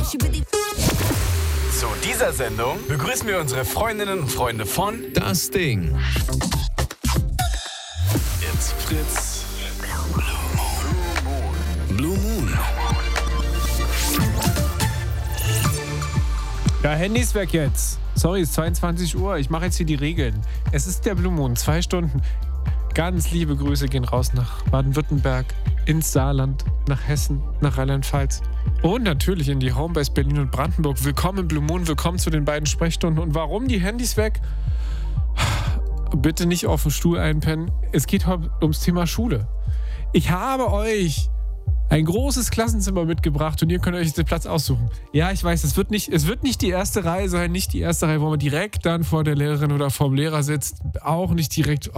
Zu dieser Sendung begrüßen wir unsere Freundinnen und Freunde von Das Ding. It's Fritz. Blue Moon. Ja, Handys weg jetzt. Sorry, es ist 22 Uhr. Ich mache jetzt hier die Regeln. Es ist der Blue Moon, 2 Stunden. Ganz liebe Grüße gehen raus nach Baden-Württemberg, ins Saarland, nach Hessen, nach Rheinland-Pfalz und natürlich in die Homebase Berlin und Brandenburg. Willkommen im Blue Moon, willkommen zu den beiden Sprechstunden. Und warum die Handys weg? Bitte nicht auf dem Stuhl einpennen. Es geht heute ums Thema Schule. Ich habe euch ein großes Klassenzimmer mitgebracht und ihr könnt euch den Platz aussuchen. Ja, ich weiß, es wird nicht die erste Reihe sein, nicht die erste Reihe, wo man direkt dann vor der Lehrerin oder vor dem Lehrer sitzt. Auch nicht direkt,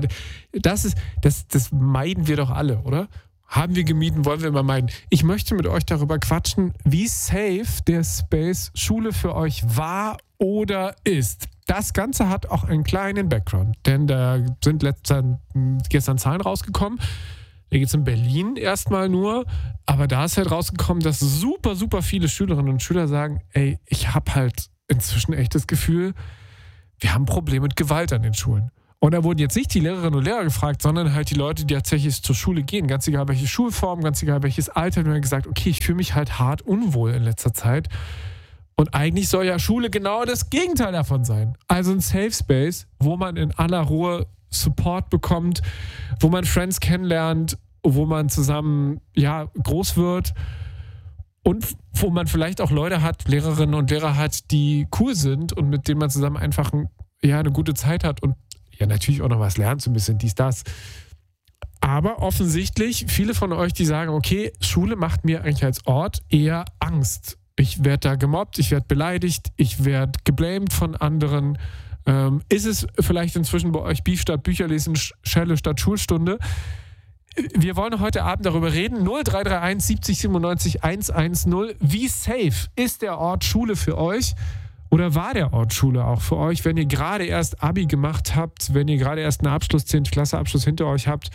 das meiden wir doch alle, oder? Haben wir gemieden, wollen wir immer meiden. Ich möchte mit euch darüber quatschen, wie safe der Space Schule für euch war oder ist. Das Ganze hat auch einen kleinen Background, denn da sind gestern Zahlen rausgekommen. Da geht es in Berlin erstmal nur, aber da ist halt rausgekommen, dass super, super viele Schülerinnen und Schüler sagen, ey, ich habe halt inzwischen echt das Gefühl, wir haben Probleme mit Gewalt an den Schulen. Und da wurden jetzt nicht die Lehrerinnen und Lehrer gefragt, sondern halt die Leute, die tatsächlich zur Schule gehen. Ganz egal, welche Schulform, ganz egal, welches Alter. Und wir haben gesagt, okay, ich fühle mich halt hart unwohl in letzter Zeit. Und eigentlich soll ja Schule genau das Gegenteil davon sein. Also ein Safe Space, wo man in aller Ruhe Support bekommt, wo man Friends kennenlernt, wo man zusammen groß wird und wo man vielleicht auch Leute hat, Lehrerinnen und Lehrer hat, die cool sind und mit denen man zusammen einfach eine gute Zeit hat und ja natürlich auch noch was lernt, so ein bisschen dies, das. Aber offensichtlich viele von euch, die sagen, okay, Schule macht mir eigentlich als Ort eher Angst. Ich werde da gemobbt, ich werde beleidigt, ich werde geblamed von anderen. Ist es vielleicht inzwischen bei euch Beef statt Bücherlesen, Schelle statt Schulstunde? Wir wollen heute Abend darüber reden. 0331 70 97 110. Wie safe ist der Ort Schule für euch? Oder war der Ort Schule auch für euch, wenn ihr gerade erst Abi gemacht habt, wenn ihr gerade erst einen Abschluss, 10. Klasse Abschluss hinter euch habt?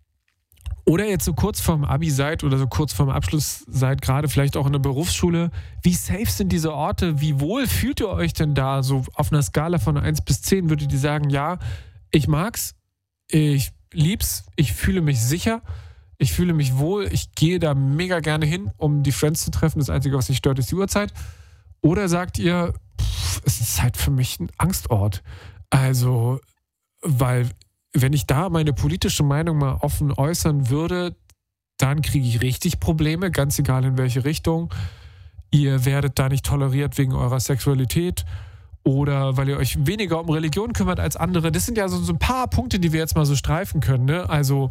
Oder jetzt so kurz vorm Abi seid oder so kurz vorm Abschluss seid, gerade vielleicht auch in der Berufsschule. Wie safe sind diese Orte? Wie wohl fühlt ihr euch denn da? So auf einer Skala von 1 bis 10 würdet ihr sagen, ja, ich mag's, ich lieb's, ich fühle mich sicher, ich fühle mich wohl, ich gehe da mega gerne hin, um die Friends zu treffen. Das Einzige, was mich stört, ist die Uhrzeit. Oder sagt ihr, es ist halt für mich ein Angstort. Also, weil wenn ich da meine politische Meinung mal offen äußern würde, dann kriege ich richtig Probleme, ganz egal in welche Richtung. Ihr werdet da nicht toleriert wegen eurer Sexualität oder weil ihr euch weniger um Religion kümmert als andere. Das sind ja so ein paar Punkte, die wir jetzt mal so streifen können, ne? Also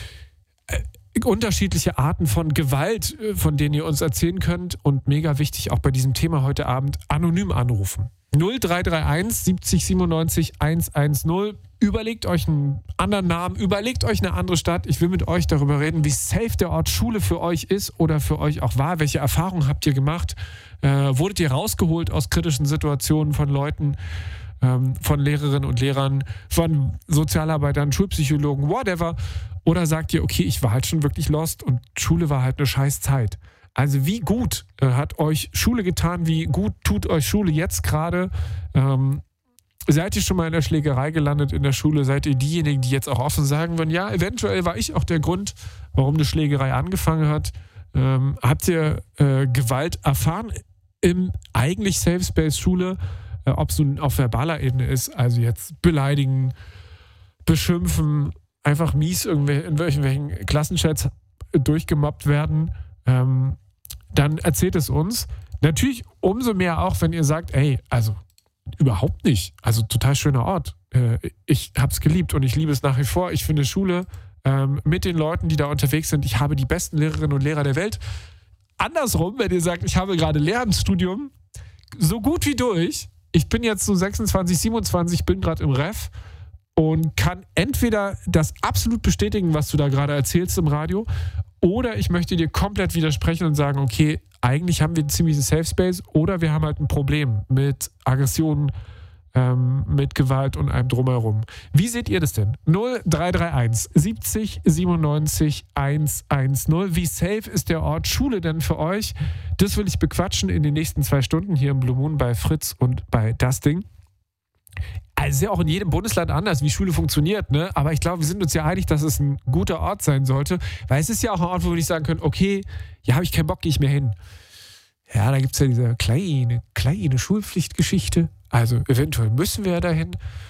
unterschiedliche Arten von Gewalt, von denen ihr uns erzählen könnt und mega wichtig auch bei diesem Thema heute Abend anonym anrufen. 0331 70 97 110. Überlegt euch einen anderen Namen, überlegt euch eine andere Stadt. Ich will mit euch darüber reden, wie safe der Ort Schule für euch ist oder für euch auch war. Welche Erfahrungen habt ihr gemacht? Wurdet ihr rausgeholt aus kritischen Situationen von Leuten, von Lehrerinnen und Lehrern, von Sozialarbeitern, Schulpsychologen, whatever? Oder sagt ihr, okay, ich war halt schon wirklich lost und Schule war halt eine scheiß Zeit. Also wie gut hat euch Schule getan, wie gut tut euch Schule jetzt gerade? Seid ihr schon mal in der Schlägerei gelandet in der Schule? Seid ihr diejenigen, die jetzt auch offen sagen würden, ja, eventuell war ich auch der Grund, warum eine Schlägerei angefangen hat? Habt ihr Gewalt erfahren im eigentlich Safe Space Schule? Ob es nun auf verbaler Ebene ist, also jetzt beleidigen, beschimpfen, einfach mies in welchen Klassenchats durchgemobbt werden, dann erzählt es uns. Natürlich umso mehr auch, wenn ihr sagt, ey, also überhaupt nicht. Also total schöner Ort. Ich habe es geliebt und ich liebe es nach wie vor. Ich finde Schule mit den Leuten, die da unterwegs sind, ich habe die besten Lehrerinnen und Lehrer der Welt. Andersrum, wenn ihr sagt, ich habe gerade Lehramtsstudium, so gut wie durch. Ich bin jetzt so 26, 27, bin gerade im Ref und kann entweder das absolut bestätigen, was du da gerade erzählst im Radio, oder ich möchte dir komplett widersprechen und sagen, okay, eigentlich haben wir ein ziemliches Safe Space oder wir haben halt ein Problem mit Aggressionen, mit Gewalt und allem drumherum. Wie seht ihr das denn? 0331 70 97 110. Wie safe ist der Ort Schule denn für euch? Das will ich bequatschen in den nächsten 2 Stunden hier im Blue Moon bei Fritz und bei Das Ding. Also ist ja auch in jedem Bundesland anders, wie Schule funktioniert, ne? Aber ich glaube, wir sind uns ja einig, dass es ein guter Ort sein sollte, weil es ist ja auch ein Ort, wo wir nicht sagen können, okay, ja, habe ich keinen Bock, gehe ich mehr hin. Ja, da gibt es ja diese kleine Schulpflichtgeschichte. Also eventuell müssen wir ja dahin.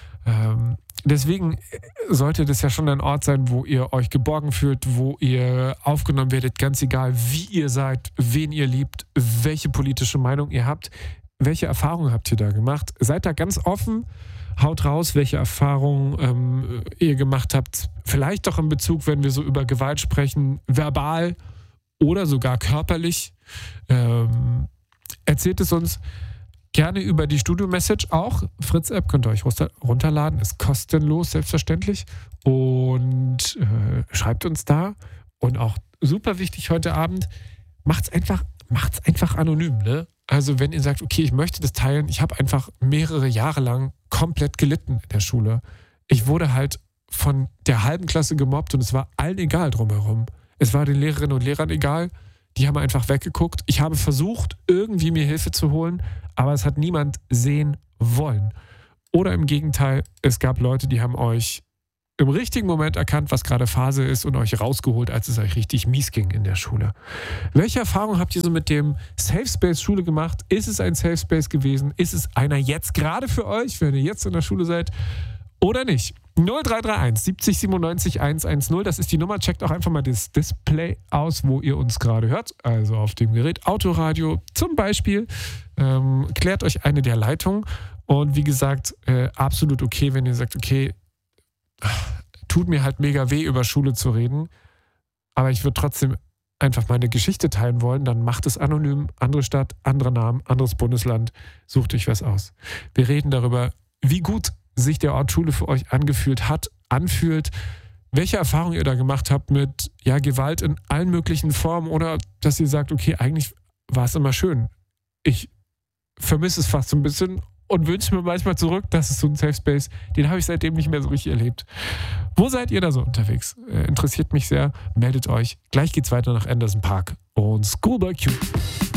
Deswegen sollte das ja schon ein Ort sein, wo ihr euch geborgen fühlt, wo ihr aufgenommen werdet, ganz egal, wie ihr seid, wen ihr liebt, welche politische Meinung ihr habt. Welche Erfahrungen habt ihr da gemacht? Seid da ganz offen, haut raus, welche Erfahrungen ihr gemacht habt. Vielleicht doch in Bezug, wenn wir so über Gewalt sprechen, verbal oder sogar körperlich. Erzählt es uns gerne über die Studio-Message auch. Fritz-App könnt ihr euch runterladen, ist kostenlos, selbstverständlich. Und schreibt uns da. Und auch super wichtig heute Abend, macht's einfach anonym, ne? Also wenn ihr sagt, okay, ich möchte das teilen, ich habe einfach mehrere Jahre lang komplett gelitten in der Schule. Ich wurde halt von der halben Klasse gemobbt und es war allen egal drumherum. Es war den Lehrerinnen und Lehrern egal. Die haben einfach weggeguckt. Ich habe versucht, irgendwie mir Hilfe zu holen, aber es hat niemand sehen wollen. Oder im Gegenteil, es gab Leute, die haben euch im richtigen Moment erkannt, was gerade Phase ist und euch rausgeholt, als es euch richtig mies ging in der Schule. Welche Erfahrung habt ihr so mit dem Safe Space Schule gemacht? Ist es ein Safe Space gewesen? Ist es einer jetzt gerade für euch, wenn ihr jetzt in der Schule seid? Oder nicht? 0331 70 97 110, das ist die Nummer. Checkt auch einfach mal das Display aus, wo ihr uns gerade hört. Also auf dem Gerät Autoradio zum Beispiel. Klärt euch eine der Leitungen. Und wie gesagt, absolut okay, wenn ihr sagt, okay, tut mir halt mega weh, über Schule zu reden, aber ich würde trotzdem einfach meine Geschichte teilen wollen, dann macht es anonym, andere Stadt, anderer Name, anderes Bundesland, sucht euch was aus. Wir reden darüber, wie gut sich der Ort Schule für euch anfühlt, welche Erfahrungen ihr da gemacht habt mit Gewalt in allen möglichen Formen oder dass ihr sagt, okay, eigentlich war es immer schön. Ich vermisse es fast so ein bisschen und wünsche mir manchmal zurück, das ist so ein Safe Space, den habe ich seitdem nicht mehr so richtig erlebt. Wo seid ihr da so unterwegs? Interessiert mich sehr, meldet euch. Gleich geht's weiter nach Anderson Park und Schoolboy Q.